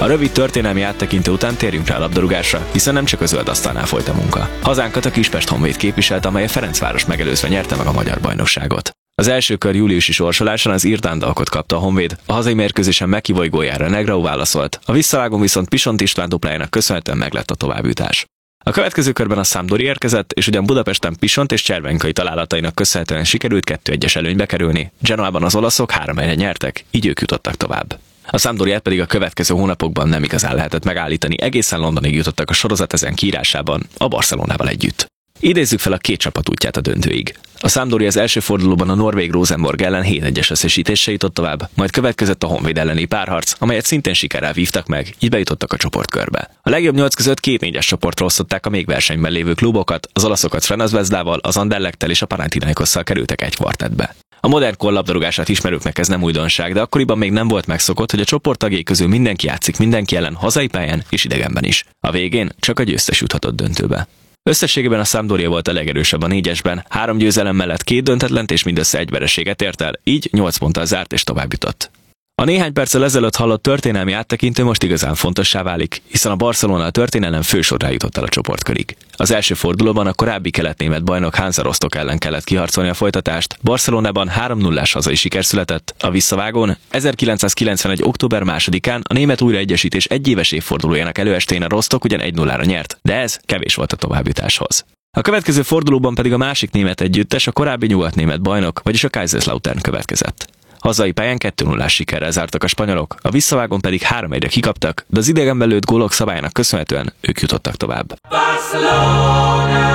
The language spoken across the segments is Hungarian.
A rövid történelmi áttekintő után térjünk rá a labdarúgásra, hiszen nem csak a zöld asztalnál folyt a munka. Hazánkat a Kispest Honvéd képviselte, amely a Ferencváros megelőzve nyerte meg a magyar bajnokságot. Az első kör júliusi sorsoláson az Irdandalkot kapta a Honvéd, a hazai mérkőzésen Mekkivoj góljára Negrao válaszolt, a visszavágón viszont Pisont István duplájának köszönhetően meglett a továbbjutás. A következő körben a Sampdoria érkezett, és ugyan Budapesten Pisont és Cservenkai találatainak köszönhetően sikerült 2-1-es előnybe kerülni, Genoában az olaszok 3-1-re nyertek, így ők jutottak tovább. A Sampdoriát pedig a következő hónapokban nem igazán lehetett megállítani, egészen Londonig jutottak a sorozat ezen kiírásában, a Barcelonával együtt. Idézzük fel a két csapat útját a döntőig. A Sampdoria az első fordulóban a norvég Rosenborg ellen 7-1-es összesítéssel jutott tovább, majd következett a Honvéd elleni párharc, amelyet szintén sikerrel vívtak meg, így bejutottak a csoportkörbe. A legjobb 8 között 2 4-es csoportra osztották a még versenyben lévő klubokat, az olaszokat Crvena Zvezdával, az Anderlechttel és a Panathinaikosszal kerültek egy kvartettbe. A modern kor labdarúgását ismerőknek ez nem újdonság, de akkoriban még nem volt megszokott, hogy a csoporttagjai közül mindenki játszik mindenki ellen hazai pályán és idegenben is. A végén csak a győztes juthatott döntőbe. Összességében a Sampdoria volt a legerősebb a 4-esben, 3 győzelem mellett 2 döntetlent és mindössze 1 vereséget ért el, így 8 ponttal zárt és tovább jutott. A néhány perccel ezelőtt hallott történelmi áttekintő most igazán fontossá válik, hiszen a Barcelona a történelem fősorra jutott el a csoportkörig. Az első fordulóban a korábbi kelet-német bajnok Hansa Rostock ellen kellett kiharcolni a folytatást, Barcelonában 3-0-ás hazai siker született, a visszavágón 1991. október 2-án a német újraegyesítés egyéves évfordulójának előestén a Rostock ugyan 1-0-ra nyert, de ez kevés volt a továbbjutáshoz. A következő fordulóban pedig a másik német együttes, a korábbi nyugatnémet bajnok, vagyis a Kaiserslautern következett. Hazai pályán 2-0-ás sikerrel zártak a spanyolok, a visszavágon pedig 3-1-re kikaptak, de az idegenben lőtt gólok szabályának köszönhetően ők jutottak tovább. Barcelona!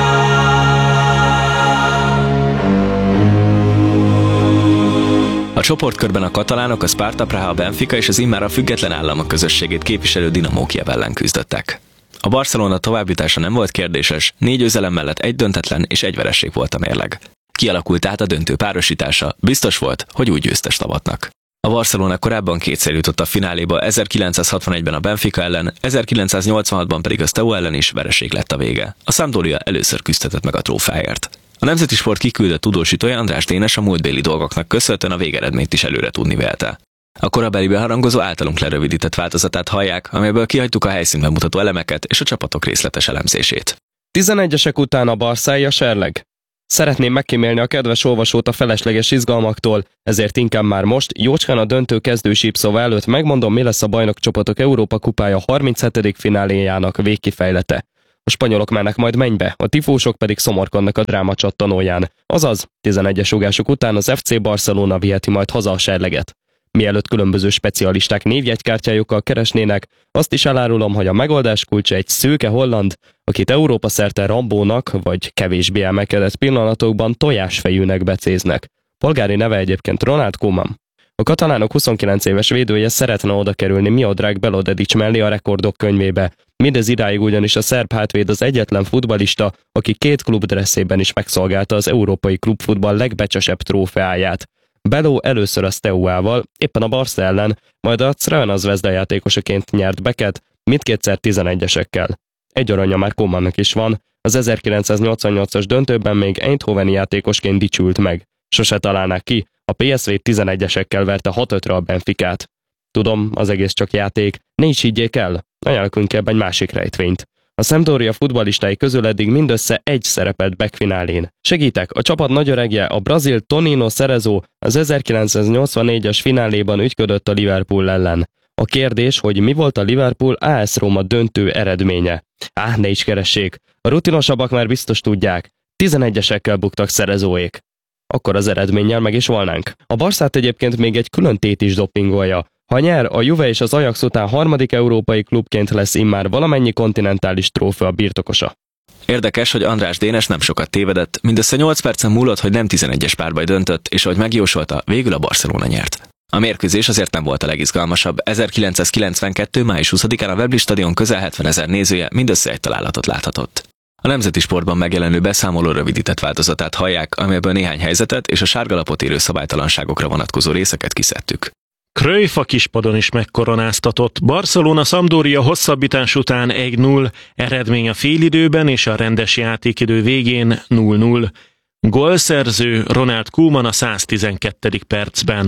A csoportkörben a katalánok, a Sparta Praha, a Benfica és az immár a független államok közösségét képviselő Dinamo Kijev ellen küzdöttek. A Barcelona továbbjutása nem volt kérdéses, 4 győzelem mellett 1 döntetlen és 1 vereség volt a mérleg. Kialakult tehát a döntő párosítása, biztos volt, hogy úgy győztest avatnak. A Barcelona korábban kétszer jutott a fináléba, 1961-ben a Benfica ellen, 1986-ban pedig a Steaua ellen is vereség lett a vége. A Sampdoria először küzdhetett meg a trófeáért. A Nemzeti Sport kiküldött tudósítója András Dénes a múltbéli dolgoknak köszönhetően a végeredményt is előre tudni vélte. A korabeli beharangozó általunk lerövidített változatát hallják, amelyből kihagytuk a helyszínben mutató elemeket és a csapatok részletes elemzését. 11-esek után a Barszái a serleg. Szeretném megkímélni a kedves olvasót a felesleges izgalmaktól, ezért inkább már most, jócskán a döntő kezdő sípszóva előtt megmondom, mi lesz a bajnokcsapatok Európa kupája 37. fináléjának végkifejlete. A spanyolok mennek majd mennybe, a tifósok pedig szomorkodnak a dráma csattanóján. Azaz, 11-es rúgások után az FC Barcelona viheti majd haza a serleget. Mielőtt különböző specialisták névjegykártyájukkal keresnének, azt is elárulom, hogy a megoldás kulcsa egy szőke holland, akit Európa szerte Rambónak vagy kevésbé emelkedett pillanatokban tojásfejűnek becéznek. Polgári neve egyébként Ronald Koeman. A katalánok 29 éves védője szeretne oda kerülni Miodrag Belodedic mellé a rekordok könyvébe. Mindez idáig ugyanis a szerb hátvéd az egyetlen futballista, aki 2 klub dresszében is megszolgálta az európai klubfutball legbecsesebb trófeáját. Beló először a Steaua-val, éppen a Barca ellen, majd a Crvena Zvezda játékosaként nyert beket, mindkétszer 11-esekkel. Egy aranya már Koemannak is van, az 1988-as döntőben még Eindhoveni játékosként dicsült meg. Sose találnák ki, a PSV 11-esekkel verte 6-5-re a Benficát. Tudom, az egész csak játék, ne is higgyék el, ajánlunk ebben egy másik rejtvényt. A Sampdoria futballistái közül eddig mindössze 1 szerepelt backfinálén. Segítek, a csapat nagyöregje, a brazil Tonino Cerezo az 1984-es fináléban ügyködött a Liverpool ellen. A kérdés, hogy mi volt a Liverpool AS Roma döntő eredménye. Ne is keressék, a rutinosabbak már biztos tudják, 11-esekkel buktak Cerezóék. Akkor az eredménnyel meg is volnánk. A Barszát egyébként még egy külön tét is dopingolja. Ha nyer, a Juve és az Ajax után 3. európai klubként lesz immár valamennyi kontinentális trófea birtokosa. Érdekes, hogy András Dénes nem sokat tévedett, mindössze 8 percen múlott, hogy nem 11-es párbaj döntött, és ahogy megjósolta, végül a Barcelona nyert. A mérkőzés azért nem volt a legizgalmasabb. 1992. május 20-án a Wembley stadion közel 70 000 nézője mindössze egy találatot láthatott. A Nemzeti Sportban megjelenő beszámoló rövidített változatát hallják, amelyből néhány helyzetet és a sárgalapot érő szabálytalanságokra vonatkozó részeket kiszedtük. Cruyff a kispadon is megkoronáztatott. Barcelona Sampdoria hosszabbítás után 1-0, eredmény a félidőben és a rendes játékidő végén 0-0. Gólszerző Ronald Koeman a 112. percben.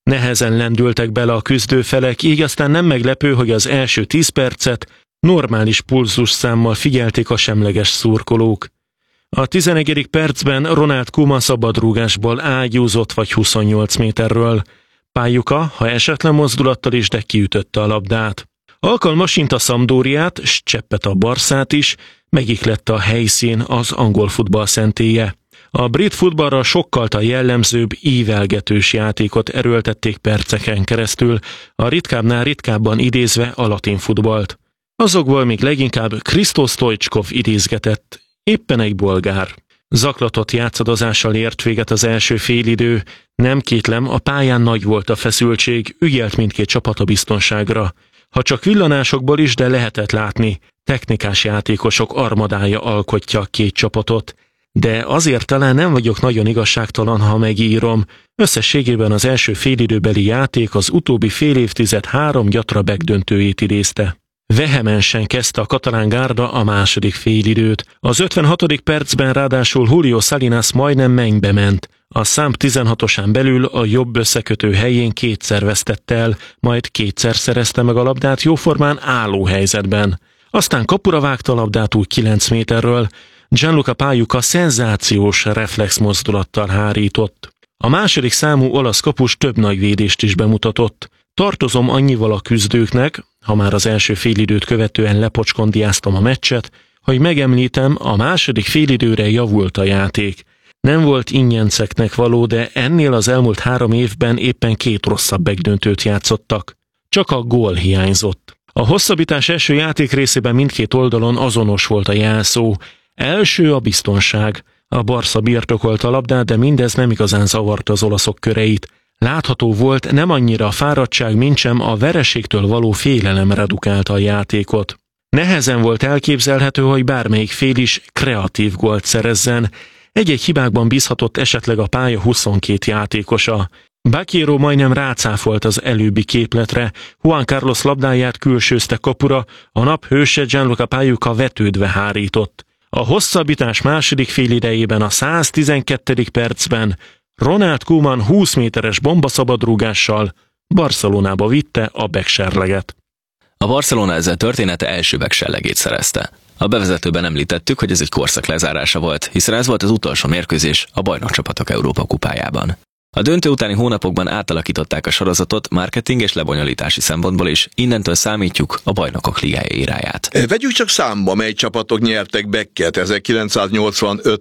Nehezen lendültek bele a küzdőfelek, így aztán nem meglepő, hogy az első 10 percet normális pulzusszámmal figyelték a semleges szurkolók. A 11. percben Ronald Koeman szabadrúgásból ágyúzott vagy 28 méterről. Pályuka, ha esetlen mozdulattal is, de kiütötte a labdát. Alkalmasint a Sampdoriát, s cseppet a Barszát is, megiklette a helyszín, az angol futball szentélye. A brit futballra sokkal a jellemzőbb, ívelgetős játékot erőltették perceken keresztül, a ritkábbnál ritkábban idézve a latin futballt. Azokból még leginkább Hristo Stoichkov idézgetett, éppen egy bolgár. Zaklatott játszadozással ért véget az első félidő, nem kétlem, a pályán nagy volt a feszültség, ügyelt mindkét csapat a biztonságra. Ha csak villanásokból is, de lehetett látni, technikás játékosok armadája alkotja a két csapatot. De azért talán nem vagyok nagyon igazságtalan, ha megírom. Összességében az első félidőbeli játék az utóbbi fél évtized 3 gyatra megdöntőjét idézte. Vehemensen kezdte a katalán gárda a második félidőt. Az 56. percben ráadásul Julio Salinas majdnem mennybe ment. A Samp 16-osán belül a jobb összekötő helyén 2-szer vesztett el, majd 2-szer szerezte meg a labdát jóformán álló helyzetben. Aztán kapura vágta a labdát úgy 9 méterről, Gianluca Pagliuca szenzációs reflexmozdulattal hárított. A második számú olasz kapus több nagy védést is bemutatott. Tartozom annyival a küzdőknek, ha már az első félidőt követően lepocskondiáztam a meccset, hogy megemlítem, a második félidőre javult a játék. Nem volt ingyenceknek való, de ennél az elmúlt 3 évben éppen 2 rosszabb megdöntőt játszottak. Csak a gól hiányzott. A hosszabbítás első játék részében mindkét oldalon azonos volt a jelszó. Első a biztonság. A Barca birtokolta a labdát, de mindez nem igazán zavarta az olaszok köreit. Látható volt, nem annyira a fáradtság, mintsem a vereségtől való félelem redukálta a játékot. Nehezen volt elképzelhető, hogy bármelyik fél is kreatív gólt szerezzen. Egy-egy hibákban bízhatott esetleg a pálya 22 játékosa. Baquero majdnem rácáfolt az előbbi képletre, Juan Carlos labdáját külsőzte kapura, a nap hőse Gianluca Pagliuca vetődve hárított. A hosszabbítás második félidejében a 112. percben Ronald Koeman 20 méteres bombaszabadrúgással Barcelonába vitte a bekserleget. A Barcelona ezzel története első bekserlegét szerezte. A bevezetőben említettük, hogy ez egy korszak lezárása volt, hiszen ez volt az utolsó mérkőzés a bajnokcsapatok Európa kupájában. A döntő utáni hónapokban átalakították a sorozatot marketing és lebonyolítási szempontból is, innentől számítjuk a Bajnokok Ligája éráját. Vegyük csak számba, mely csapatok nyertek Becket 1985-től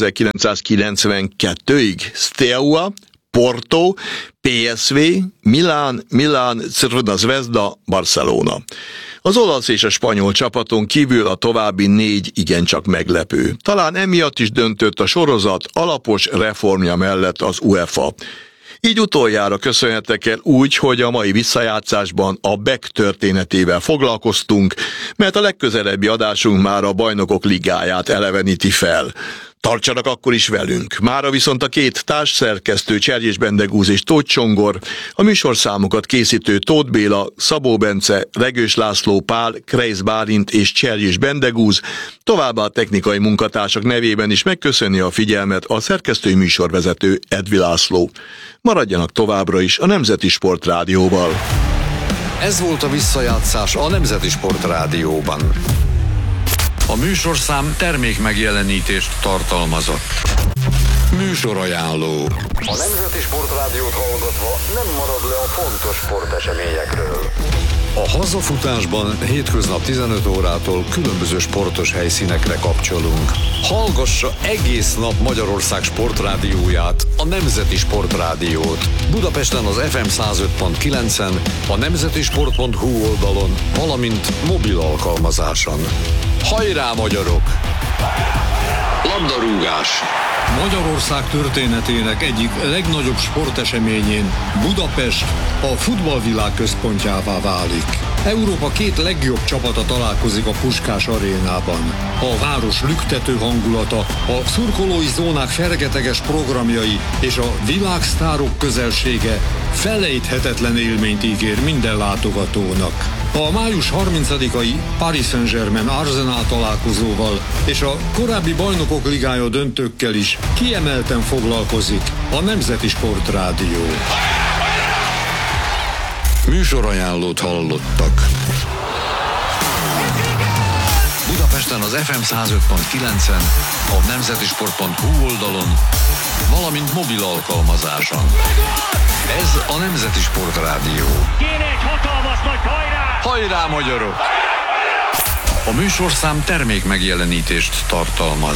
1992-ig. Steaua, Porto, PSV, Milán, Crvena Zvezda, Barcelona. Az olasz és a spanyol csapaton kívül a további 4 igencsak meglepő. Talán emiatt is döntött a sorozat alapos reformja mellett az UEFA. Így utoljára köszönhetek el úgy, hogy a mai visszajátszásban a BEK történetével foglalkoztunk, mert a legközelebbi adásunk már a Bajnokok Ligáját eleveníti fel. Tartsanak akkor is velünk. Mára viszont a 2 társszerkesztő Cserjés Bendegúz és Tóth Csongor, a műsorszámokat készítő Tóth Béla, Szabó Bence, Regős László Pál, Kreisz Bálint és Cserjés Bendegúz, továbbá a technikai munkatársak nevében is megköszöni a figyelmet a szerkesztői műsorvezető Edvi László. Maradjanak továbbra is a Nemzeti Sport Rádióval. Ez volt a visszajátszás a Nemzeti Sport Rádióban. A műsorszám termékmegjelenítést tartalmazott. Műsorajánló. A Nemzeti Sport Rádiót hallgatva nem marad le a fontos sporteseményekről. A hazafutásban hétköznap 15 órától különböző sportos helyszínekre kapcsolunk. Hallgassa egész nap Magyarország sportrádióját, a Nemzeti Sport Rádiót. Budapesten az FM 105.9-en, a nemzetisport.hu oldalon, valamint mobil alkalmazáson. Hajrá, magyarok! Labdarúgás! Magyarország történetének egyik legnagyobb sporteseményén Budapest a futballvilág központjává válik. Európa 2 legjobb csapata találkozik a Puskás arénában. A város lüktető hangulata, a szurkolói zónák fergeteges programjai és a világsztárok közelsége felejthetetlen élményt ígér minden látogatónak. A május 30-ai Paris Saint-Germain Arsenal találkozóval és a korábbi Bajnokok Ligája döntőkkel is kiemelten foglalkozik a Nemzeti Sport Rádió. Műsorajánlót hallottak. Budapesten az FM 105.9-en, a nemzetisport.hu oldalon, valamint mobil alkalmazáson. Ez a Nemzeti Sport Rádió. Kéne egy hatalmas nagy hajrá! Hajrá, magyarok! A műsorszám termék megjelenítést tartalmaz.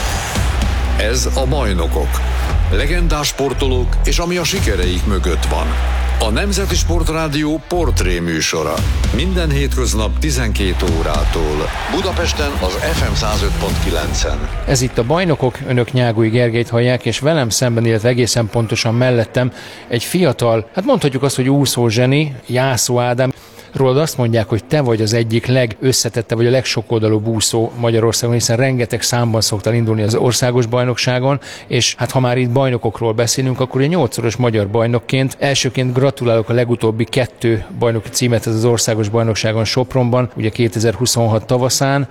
Ez a Bajnokok. Legendás sportolók és ami a sikereik mögött van. A Nemzeti Sport Rádió portré műsora. Minden hétköznap 12 órától. Budapesten az FM 105.9-en. Ez itt a Bajnokok, önök Nyágui Gergelyt hallják, és velem szemben, illetve egészen pontosan mellettem egy fiatal, hát mondhatjuk azt, hogy úszó zseni, Jászó Ádám. Rólad azt mondják, hogy te vagy az egyik legösszetettebb, vagy a legsokoldalúbb úszó Magyarországon, hiszen rengeteg számban szoktál indulni az országos bajnokságon, és hát ha már itt bajnokokról beszélünk, akkor egy 8-szoros magyar bajnokként elsőként gratulálok a legutóbbi 2 bajnoki címet ez az országos bajnokságon Sopronban, ugye 2026 tavaszán,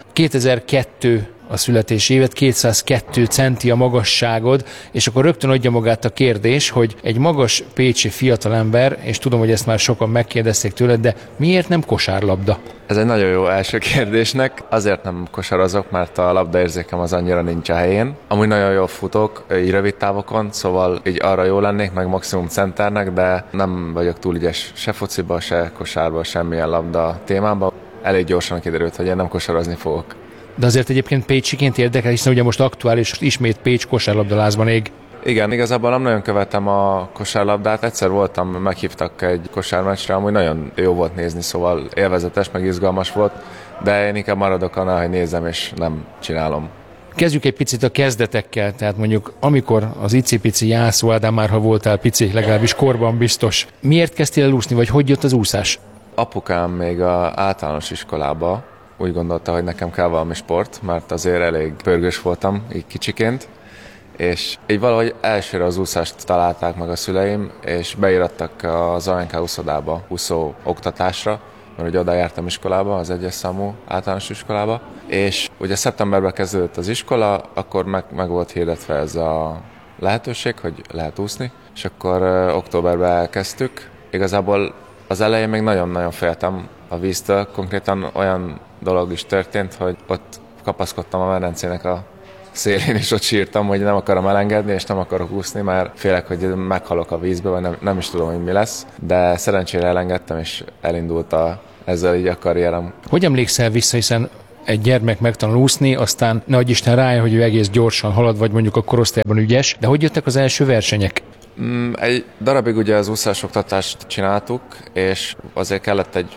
2002 a születési évet, 202 centi a magasságod, és akkor rögtön adja magát a kérdés, hogy egy magas pécsi fiatalember, és tudom, hogy ezt már sokan megkérdezték tőled, de miért nem kosárlabda? Ez egy nagyon jó első kérdésnek. Azért nem kosarozok, mert a labdaérzékem az annyira nincs a helyén. Amúgy nagyon jól futok, így rövid távokon, szóval így arra jó lennék, meg maximum centernek, de nem vagyok túl ügyes se fociba, se kosárba, semmilyen labda témában. Elég gyorsan kiderült, hogy én nem kosarozni fogok. De azért egyébként pécsiként érdekel, hiszen ugye most aktuális, ismét Pécs kosárlabdalázban ég. Igen, igazából nem nagyon követem a kosárlabdát. Egyszer voltam, meghívtak egy kosármeccsre, amúgy nagyon jó volt nézni, szóval élvezetes, meg izgalmas volt, de én inkább maradok annál, hogy nézem és nem csinálom. Kezdjük egy picit a kezdetekkel, tehát mondjuk amikor az icipici Jászó Ádám, már ha voltál pici, legalábbis korban biztos. Miért kezdtél el úszni, vagy hogy jött az úszás? Apukám még az általános iskolába úgy gondolta, hogy nekem kell valami sport, mert azért elég pörgős voltam így kicsiként, és így valahogy elsőre az úszást találták meg a szüleim, és beirattak az ANK úszodába, úszó oktatásra, mert ugye oda jártam iskolába, az 1-es számú általános iskolába, és ugye szeptemberben kezdődött az iskola, akkor meg volt hirdetve ez a lehetőség, hogy lehet úszni, és akkor októberben elkezdtük. Igazából az elején még nagyon-nagyon féltem a víztől, konkrétan olyan dolog is történt, hogy ott kapaszkodtam a medencének a szélén, és ott sírtam, hogy nem akarom elengedni, és nem akarok úszni, mert félek, hogy meghalok a vízbe, vagy nem is tudom, hogy mi lesz. De szerencsére elengedtem, és elindult ezzel így a karrierem. Hogy emlékszel vissza, hiszen egy gyermek megtanul úszni, aztán ne adj Isten rájön, hogy ő egész gyorsan halad, vagy mondjuk a korosztályban ügyes, de hogy jöttek az első versenyek? Egy darabig ugye az úszásoktatást csináltuk, és azért kellett egy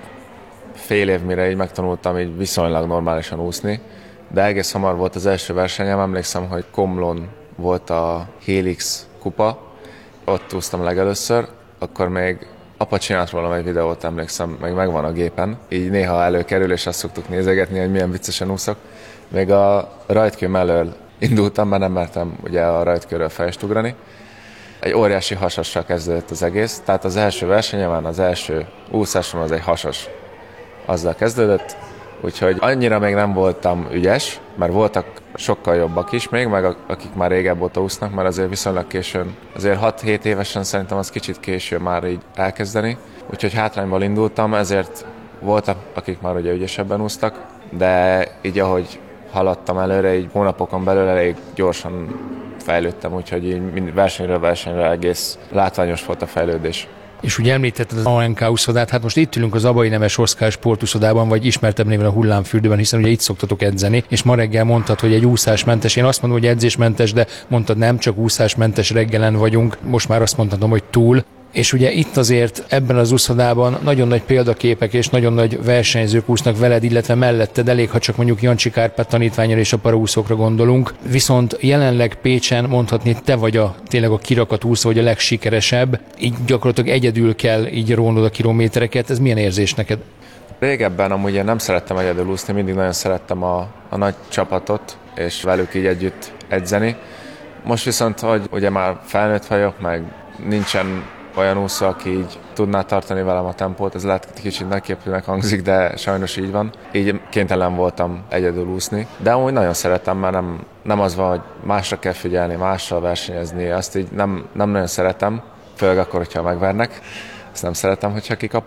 fél év, mire így megtanultam így viszonylag normálisan úszni, de egész hamar volt az első versenyem. Emlékszem, hogy Komlón volt a Helix kupa, ott úsztam legelőször, akkor még apa csinált rólam egy videót, emlékszem, meg megvan a gépen, így néha előkerül, és azt szoktuk nézegetni, hogy milyen viccesen úszok. Még a rajtkő mellől indultam, mert nem mertem ugye a rajtkőről fejest ugrani. Egy óriási hasassal kezdődött az egész, tehát az első versenyemen, az első úszásom az egy hasas. Azzal kezdődött, úgyhogy annyira még nem voltam ügyes, mert voltak sokkal jobbak is még, meg akik már régebb óta úsznak, mert azért viszonylag későn, azért 6-7 évesen szerintem az kicsit késő már így elkezdeni, úgyhogy hátrányból indultam, ezért voltak, akik már ugye ügyesebben úsztak, de így ahogy haladtam előre, így hónapokon belül elég gyorsan fejlődtem, úgyhogy így versenyről versenyre egész látványos volt a fejlődés. És ugye említetted az ANK úszodát, hát most itt ülünk az Abai Nemes Oszkár sportúszodában, vagy ismertebb néven a Hullámfürdőben, hiszen ugye itt szoktatok edzeni, és ma reggel mondtad, hogy egy úszásmentes, én azt mondom, hogy edzésmentes, de mondtad nem, csak úszásmentes reggelen vagyunk, most már azt mondhatom, hogy túl. És ugye itt azért ebben az úszodában nagyon nagy példaképek és nagyon nagy versenyzők úsznak veled, illetve melletted, elég, ha csak mondjuk Jancsi Kárpát tanítványra és a paraúszókra gondolunk. Viszont jelenleg Pécsen mondhatni, te vagy tényleg a kirakat úszó, vagy a legsikeresebb, így gyakorlatilag egyedül kell így rónod a kilométereket. Ez milyen érzés neked? Régebben amúgy én nem szerettem egyedül úszni, mindig nagyon szerettem a nagy csapatot, és velük így együtt edzeni. Most viszont, hogy ugye már felnőtt vagyok, meg nincsen olyan úszó, aki így tudná tartani velem a tempót, ez lehet kicsit nagyképűnek hangzik, de sajnos így van. Így kénytelen voltam egyedül úszni, de amúgy nagyon szeretem, mert nem az van, hogy másra kell figyelni, mással versenyezni, azt így nem nagyon szeretem, főleg akkor, hogyha megvernek. Ezt nem szeretem, hogyha kikapok,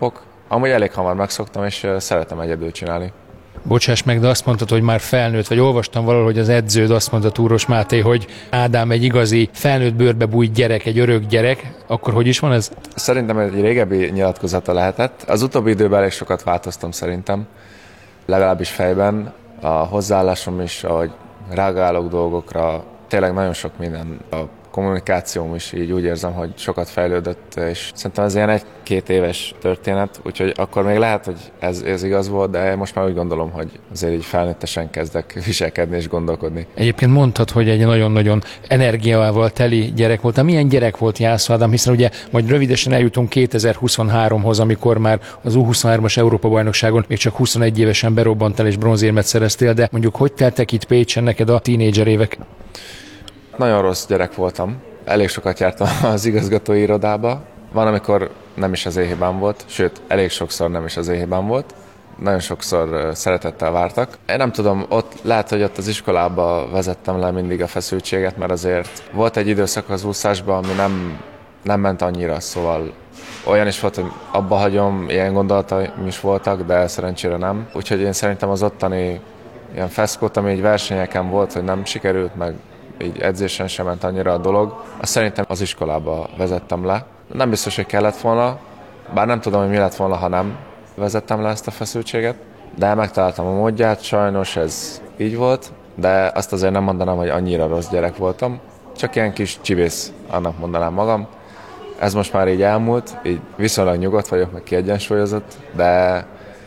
Amúgy elég hamar megszoktam, és szeretem egyedül csinálni. Bocsáss meg, de azt mondtad, hogy már felnőtt, vagy olvastam valahol, hogy az edződ azt mondta, Túros Máté, hogy Ádám egy igazi felnőtt bőrbe bújt gyerek, egy örök gyerek, akkor hogy is van ez? Szerintem egy régebbi nyilatkozata lehetett. Az utóbbi időben elég sokat változtam szerintem, legalábbis fejben. A hozzáállásom is, ahogy reagálok dolgokra, tényleg nagyon sok minden. A kommunikációm is így úgy érzem, hogy sokat fejlődött, és szerintem ez ilyen 1-2 éves történet, úgyhogy akkor még lehet, hogy ez igaz volt, de most már úgy gondolom, hogy azért így felnőttesen kezdek viselkedni és gondolkodni. Egyébként mondtad, hogy egy nagyon-nagyon energiával teli gyerek volt. Milyen gyerek volt Jászó Ádám, hiszen ugye majd rövidesen eljutunk 2023-hoz, amikor már az U23-as Európa-bajnokságon még csak 21 évesen berobbantál és bronzérmet szereztél, de mondjuk hogy teltek itt Pécsen neked a tínédzser évek? Nagyon rossz gyerek voltam. Elég sokat jártam az igazgatói irodába. Van, amikor nem is az én hibám volt, sőt, elég sokszor nem is az én hibám volt. Nagyon sokszor szeretettel vártak. Én nem tudom, lehet, hogy ott az iskolába vezettem le mindig a feszültséget, mert azért volt egy időszak az úszásban, ami nem ment annyira, szóval olyan is volt, hogy abba hagyom, ilyen gondolataim is voltak, de szerencsére nem. Úgyhogy én szerintem az ottani ilyen feszkót, ami így versenyeken volt, hogy nem sikerült, meg így edzésen sem ment annyira a dolog. Azt szerintem az iskolába vezettem le. Nem biztos, hogy kellett volna, bár nem tudom, hogy mi lett volna, ha nem vezettem le ezt a feszültséget, de megtaláltam a módját, sajnos ez így volt, de azt azért nem mondanám, hogy annyira rossz gyerek voltam, csak ilyen kis csivész, annak mondanám magam. Ez most már így elmúlt, így viszonylag nyugodt vagyok, meg kiegyensúlyozott, de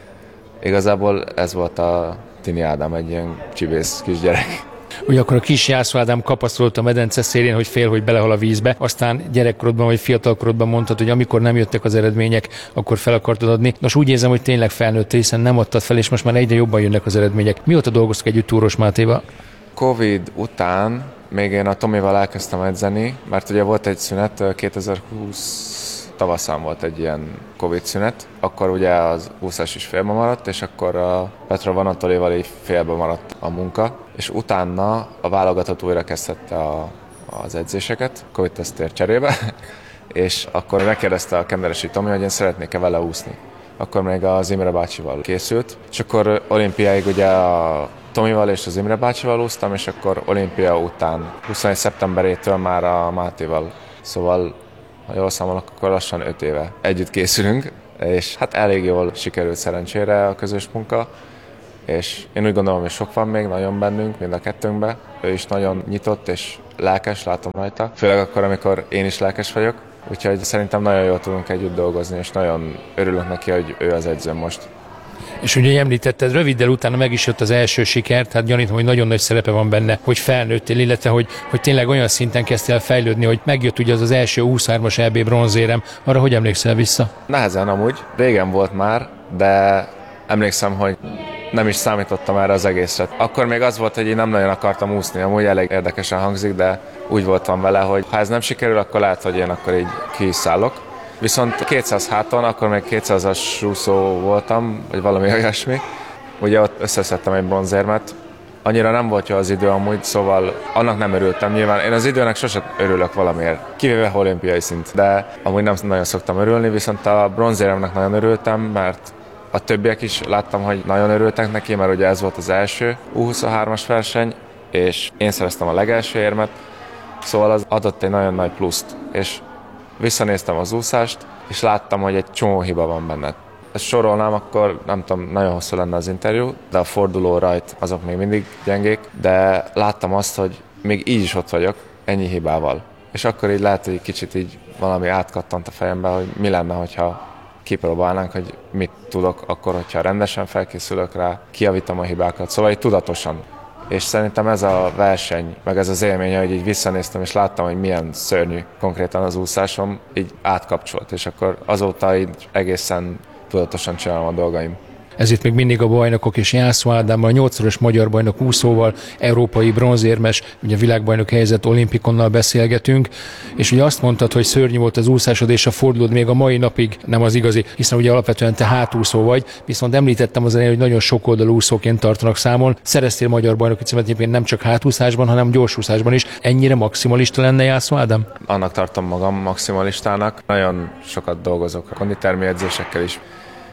igazából ez volt a Tini Ádám, egy ilyen csivész kisgyerek. Ugye akkor a kis Jászó Ádám kapasztolt a medence szélén, hogy fél, hogy belehal a vízbe, aztán gyerekkorodban vagy fiatalkorodban mondtad, hogy amikor nem jöttek az eredmények, akkor fel akartad adni. Nos, úgy érzem, hogy tényleg felnőtt, hiszen nem adtad fel, és most már egyre jobban jönnek az eredmények. Mióta dolgoztok együtt Túros Mátéval? Covid után még én a Tomival elkezdtem edzeni, mert ugye volt egy szünet, 2020 tavaszán volt egy ilyen Covid szünet, akkor ugye az úszás is félbe maradt, és akkor a Petra Vanatoléval így félbe maradt a munka, és utána a válogatott újra kezdette az edzéseket, Covid-tesztért cserébe, és akkor megkérdezte a Kenderesi Tomi, hogy én szeretnék-e vele úszni. Akkor még az Imre bácsival készült, és akkor olimpiáig ugye a Tomival és az Imre bácsival úsztam, és akkor olimpia után 21. szeptemberétől már a Mátéval, szóval ha jól számolok, akkor lassan 5 éve együtt készülünk, és hát elég jól sikerült szerencsére a közös munka, és én úgy gondolom, hogy sok van még nagyon bennünk, mind a kettőnkbe. Ő is nagyon nyitott és lelkes, látom rajta, főleg akkor, amikor én is lelkes vagyok, úgyhogy szerintem nagyon jól tudunk együtt dolgozni, és nagyon örülök neki, hogy ő az edzőm most. És ugye említetted, röviddel utána meg is jött az első siker, tehát gyanítom, hogy nagyon nagy szerepe van benne, hogy felnőttél, illetve hogy tényleg olyan szinten kezdtél fejlődni, hogy megjött ugye az első U23-as EB bronzérem. Arra hogy emlékszel vissza? Nehezen amúgy, régen volt már, de emlékszem, hogy nem is számítottam erre az egészre. Akkor még az volt, hogy én nem nagyon akartam úszni, amúgy elég érdekesen hangzik, de úgy voltam vele, hogy ha ez nem sikerül, akkor lehet, hogy én akkor így ki is szállok. Viszont 200 háton, akkor még 200-as úszó voltam, vagy valami olyasmi. Ugye ott összeszedtem egy bronzérmet. Annyira nem volt jó az idő amúgy, szóval annak nem örültem. Nyilván én az időnek sosem örülök valamiért, kivéve olimpiai szint. De amúgy nem nagyon szoktam örülni, viszont a bronzéremnek nagyon örültem, mert a többiek is láttam, hogy nagyon örültek neki, mert ugye ez volt az első U23-as verseny, és én szereztem a legelső érmet, szóval az adott egy nagyon nagy pluszt. És visszanéztem az úszást, és láttam, hogy egy csomó hiba van benne. Ezt sorolnám, akkor nem tudom, nagyon hosszú lenne az interjú, de a forduló rajt azok még mindig gyengék, de láttam azt, hogy még így is ott vagyok, ennyi hibával. És akkor így lehet, hogy kicsit így valami átkattant a fejembe, hogy mi lenne, hogyha kipróbálnánk, hogy mit tudok akkor, hogyha rendesen felkészülök rá, kijavítom a hibákat, szóval így tudatosan. És szerintem ez a verseny, meg ez az élmény, hogy így visszanéztem, és láttam, hogy milyen szörnyű konkrétan az úszásom, így átkapcsolt, és akkor azóta így egészen tudatosan csinálom a dolgaim. Ez itt még mindig a bajnokok, és Jászó Ádámmal, 8-szoros magyar bajnok úszóval, európai bronzérmes, ugye világbajnok helyzet olimpikonnal beszélgetünk, és ugye azt mondtad, hogy szörnyű volt az úszásod, és a fordulód még a mai napig nem az igazi, hiszen ugye alapvetően te hátúszó vagy, viszont említettem az elején, hogy nagyon sokoldalú úszóként tartanak számon. Szereztél magyar bajnoki címet egyébként nem csak hátúszásban, hanem gyorsúszásban is. Ennyire maximalista lenne Jászó Ádám? Annak tartom magam maximalistának. Nagyon sokat dolgozok a konditermi edzésekkel is.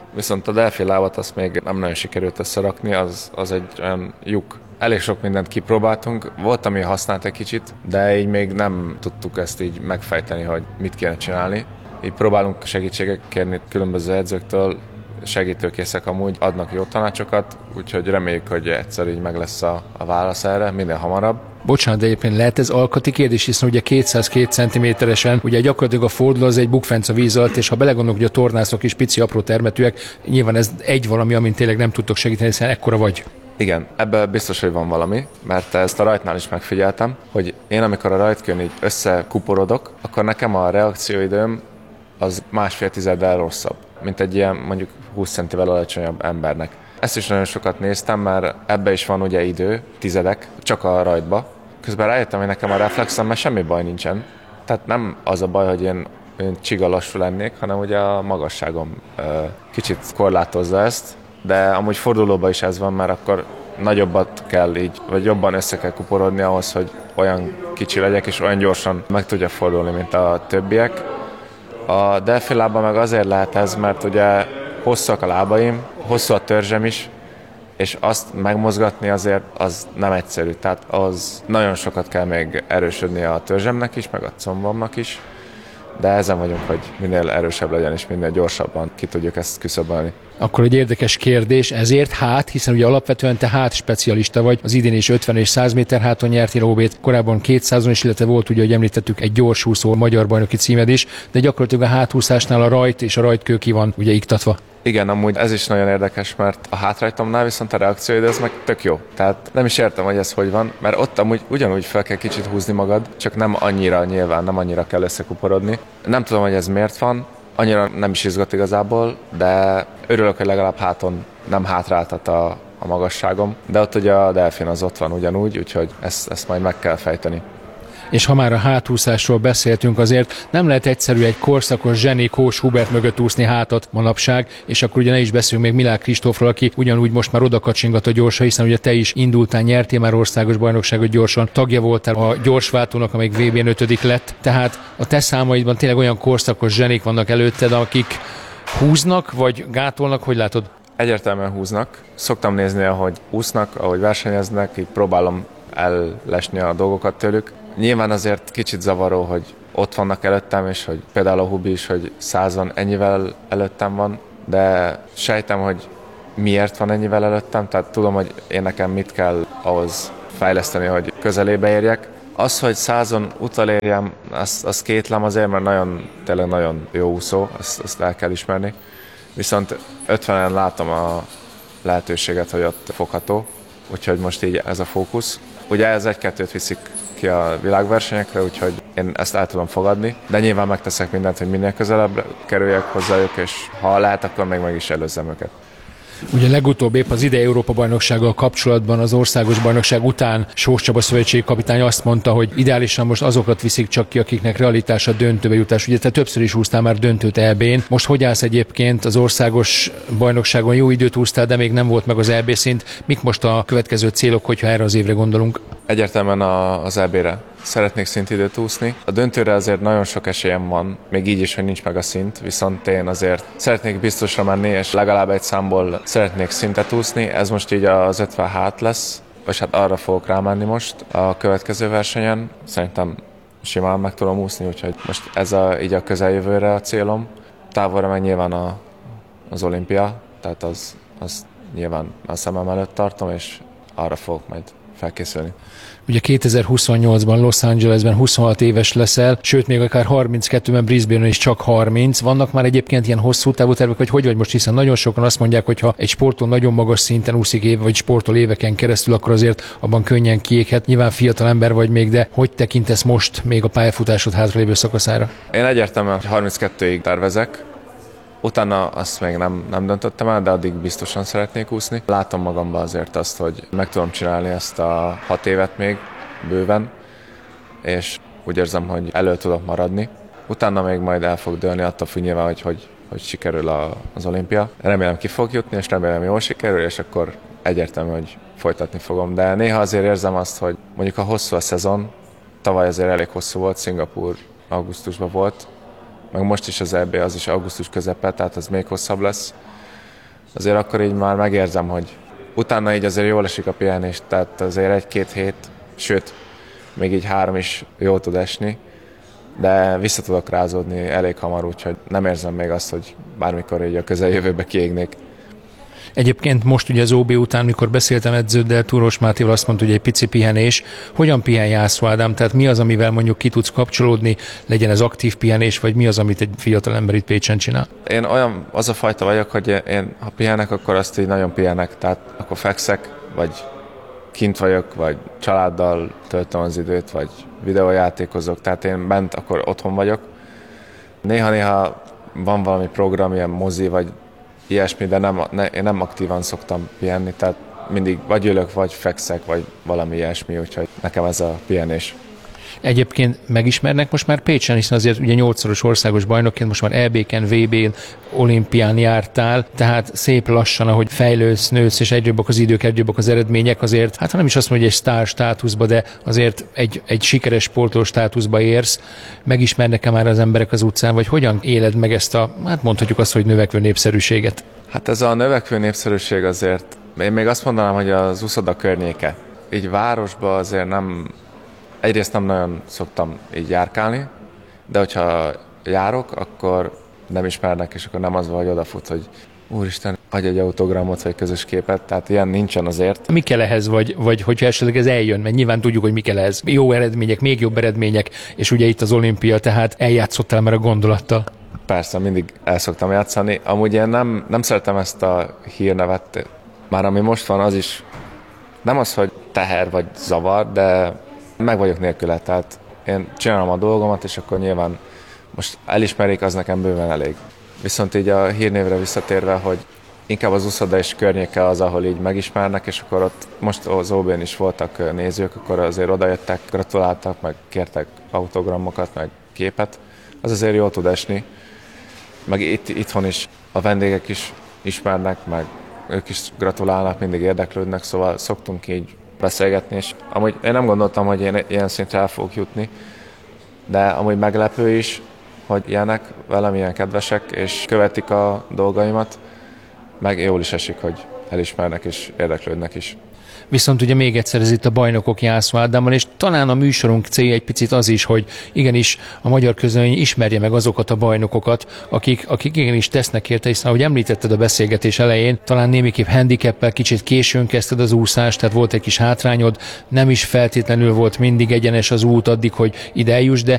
viszont a delfinlábat azt még nem nagyon sikerült összerakni, az egy olyan lyuk. Elég sok mindent kipróbáltunk, volt, ami használt egy kicsit, de így még nem tudtuk ezt így megfejteni, hogy mit kéne csinálni. Így próbálunk segítséget kérni különböző edzőktől, segítőkészek amúgy, adnak jó tanácsokat, úgyhogy reméljük, hogy egyszer így meg lesz a válasz erre, minél hamarabb. Bocsánat, de egyébként lehet ez alkati kérdés, hiszen ugye 202 cm-esen, ugye gyakorlatilag a forduló az egy bukfenc a víz alatt, és ha belegondolok, hogy a tornászok is pici, apró termetűek, nyilván ez egy valami, amin tényleg nem tudtok segíteni, hiszen ekkora vagy. Igen, ebben biztos, hogy van valami, mert ezt a rajtnál is megfigyeltem, hogy én amikor a rajtkőn így összekuporodok, akkor nekem a reakcióidőm az 1,5 tizeddel rosszabb, mint egy ilyen mondjuk 20 centivel alacsonyabb embernek. Ezt is nagyon sokat néztem, mert ebbe is van ugye idő, tizedek, csak a rajtba. Közben rájöttem, hogy nekem a reflexemmel semmi baj nincsen. Tehát nem az a baj, hogy én csiga lassú lennék, hanem ugye a magasságom kicsit korlátozza ezt. De amúgy fordulóban is ez van, mert akkor nagyobbat kell így, vagy jobban össze kell kuporodni ahhoz, hogy olyan kicsi legyek, és olyan gyorsan meg tudja fordulni, mint a többiek. A delfinlábban meg azért lehet ez, mert ugye hosszak a lábaim, hosszú a törzsem is, és azt megmozgatni azért az nem egyszerű. Tehát az nagyon sokat kell még erősödni a törzsemnek is, meg a combomnak is, de ezen vagyunk, hogy minél erősebb legyen, és minél gyorsabban ki tudjuk ezt küszöbölni. Akkor egy érdekes kérdés, ezért hiszen ugye alapvetően te specialista vagy, az idén is 50 és 100 méter háton nyertél OB-t, korábban 200-on is, illetve volt ugye, hogy említettük, egy gyorsúszó magyar bajnoki címed is, de gyakorlatilag a hátúszásnál a rajt és a rajtkő ki van ugye iktatva. Igen, amúgy ez is nagyon érdekes, mert a hátrajtomnál viszont a reakcióid ez meg tök jó. Tehát nem is értem, hogy ez hogy van, mert ott amúgy ugyanúgy fel kell kicsit húzni magad, csak nem annyira nyilván, nem annyira kell összekuporodni. Nem tudom, hogy ez miért van, annyira nem is izgat igazából, de örülök, hogy legalább háton nem hátráltat a magasságom, de ott ugye a delfin az ott van ugyanúgy, úgyhogy ezt majd meg kell fejteni. És ha már a hátúszásról beszéltünk, azért nem lehet egyszerű egy korszakos zseni Kós Hubert mögött úszni hátat manapság, és akkor ugye ne is beszéljünk még Milák Kristófról, aki ugyanúgy most már oda kacsingat a gyorsa, hiszen ugye te is indultál, nyertél már országos bajnokságot gyorsan, tagja voltál a gyorsváltónak, amelyik VB-n 5. lett, tehát a te számaidban tényleg olyan korszakos zsenik vannak előtted, akik húznak, vagy gátolnak, hogy látod? Egyértelműen húznak. Szoktam nézni, ahogy úsznak, ahogy versenyeznek, így próbálom ellesni a dolgokat tőlük. Nyilván azért kicsit zavaró, hogy ott vannak előttem, és hogy például a Hubi is, hogy 100-on ennyivel előttem van, de sejtem, hogy miért van ennyivel előttem, tehát tudom, hogy én nekem mit kell ahhoz fejleszteni, hogy közelébe érjek. Az, hogy 100-on utolérjem, az kétlem azért, mert tényleg nagyon jó úszó, azt el kell ismerni. Viszont 50-en látom a lehetőséget, hogy ott fogható, úgyhogy most így ez a fókusz. Ugye ez 1-2-t viszik ki a világversenyekre, úgyhogy én ezt el tudom fogadni, de nyilván megteszek mindent, hogy minél közelebb kerüljek hozzájuk, és ha lehet, akkor még meg is előzzem őket. Ugye legutóbb épp az idei Európa-bajnoksággal kapcsolatban az országos bajnokság után Sós Csaba szövetségi kapitány azt mondta, hogy ideálisan most azokat viszik csak ki, akiknek realitása döntőbe jutás. Ugye te többször is húztál már döntőt EB-n. Most hogy állsz egyébként az országos bajnokságon? Jó időt húztál, de még nem volt meg az EB szint. Mik most a következő célok, hogyha erre az évre gondolunk? Egyértelműen az EB-re. Szeretnék szintidőt úszni. A döntőre azért nagyon sok esélyem van, még így is, hogy nincs meg a szint, viszont én azért szeretnék biztosra menni, és legalább egy számból szeretnék szintet úszni. Ez most így az 50 hát lesz, vagy hát arra fogok rámenni most a következő versenyen. Szerintem simán meg tudom úszni, úgyhogy most ez így a közeljövőre a célom. Távolra meg nyilván az olimpia, tehát az nyilván a szemem előtt tartom, és arra fogok majd felkészülni. Ugye 2028-ban Los Angelesben 26 éves leszel, sőt még akár 32-ben Brisbane-en is csak 30. Vannak már egyébként ilyen hosszú távú tervek, hogy vagy most, hiszen nagyon sokan azt mondják, hogy ha egy sporton nagyon magas szinten úszik vagy sportol éveken keresztül, akkor azért abban könnyen kiéghet. Nyilván fiatal ember vagy még, de hogy tekintesz most még a pályafutásod hátralévő szakaszára? Én egyértelműen 32-ig tervezek. Utána azt még nem döntöttem el, de addig biztosan szeretnék úszni. Látom magamban azért azt, hogy meg tudom csinálni ezt a 6 évet még bőven, és úgy érzem, hogy elő tudok maradni. Utána még majd el fog dőlni, attól függ nyilván, hogy sikerül az olimpia. Remélem ki fog jutni, és remélem jól sikerül, és akkor egyértelmű, hogy folytatni fogom. De néha azért érzem azt, hogy mondjuk a hosszú a szezon, tavaly azért elég hosszú volt, Szingapúr augusztusban volt, meg most is az EB, az is augusztus közepe, tehát az még hosszabb lesz. azért akkor így már megérzem, hogy utána így azért jól esik a pihenés, tehát azért 1-2 hét, sőt, még így 3 is jól tud esni, de vissza tudok rázódni elég hamar, úgyhogy nem érzem még azt, hogy bármikor így a közeljövőbe kiégnék. Egyébként most ugye az OB után, mikor beszéltem edződdel, Túros Mátéval, azt mondta, hogy egy pici pihenés. Hogyan pihen Jászó Ádám? Tehát mi az, amivel mondjuk ki tudsz kapcsolódni, legyen ez aktív pihenés, vagy mi az, amit egy fiatal ember itt Pécsen csinál? Én az a fajta vagyok, hogy én ha pihenek, akkor azt így nagyon pihenek, tehát akkor fekszek, vagy kint vagyok, vagy családdal töltöm az időt, vagy videójátékozok, tehát én bent akkor otthon vagyok. Néha-néha van valami program, ilyen mozi, vagy ilyesmi, de én nem aktívan szoktam pihenni, tehát mindig vagy ülök, vagy fekszek, vagy valami ilyesmi, úgyhogy nekem ez a pihenés. Egyébként megismernek most már Pécsen, hiszen azért ugye 8-szoros országos bajnokként most már EB-ken, VB-n, olimpián jártál, tehát szép lassan, ahogy fejlődsz, nősz, és egyre jobbak az idők, egyre jobbak az eredmények, azért, hát nem is azt mondja, hogy egy sztár státuszba, de azért egy sikeres sportoló státuszba érsz. Megismernek-e már az emberek az utcán, vagy hogyan éled meg ezt a, hát mondhatjuk azt, hogy növekvő népszerűséget? Hát ez a növekvő népszerűség azért, én még azt mondanám, hogy az uszoda környéke. Így városba azért egyrészt nem nagyon szoktam így járkálni, de hogyha járok, akkor nem ismernek, és akkor nem az van, hogy odafut, hogy úristen, adj egy autogramot, vagy közös képet, tehát ilyen nincsen azért. Mi kell ehhez, vagy hogyha esetleg ez eljön, mert nyilván tudjuk, hogy mi kell ehhez. Jó eredmények, még jobb eredmények, és ugye itt az olimpia, tehát eljátszottál már a gondolattal. Persze, mindig el szoktam játszani. Amúgy én nem szeretem ezt a hírnevet, már ami most van, az is nem az, hogy teher vagy zavar, de meg vagyok nélküle, tehát én csinálom a dolgomat, és akkor nyilván most elismerik, az nekem bőven elég. Viszont így a hírnévre visszatérve, hogy inkább az uszoda és környéke az, ahol így megismernek, és akkor ott most az OB-n is voltak nézők, akkor azért odajöttek, gratuláltak, meg kértek autogramokat, meg képet. Az azért jól tud esni. Meg itthon is a vendégek is ismernek, meg ők is gratulálnak, mindig érdeklődnek, szóval szoktunk így beszélgetni, és amúgy én nem gondoltam, hogy én ilyen szintre el fogok jutni, de amúgy meglepő is, hogy ilyenek, velem ilyen kedvesek, és követik a dolgaimat, meg jól is esik, hogy elismernek és érdeklődnek is. Viszont ugye még egyszer ez itt a Bajnokok Jászó Ádámmal, és talán a műsorunk célja egy picit az is, hogy igenis a magyar közönség ismerje meg azokat a bajnokokat, akik igenis tesznek érte, hiszen ahogy említetted a beszélgetés elején, talán némiképp handicappel kicsit későn kezdted az úszást, tehát volt egy kis hátrányod, nem is feltétlenül volt mindig egyenes az út addig, hogy ide eljuss, de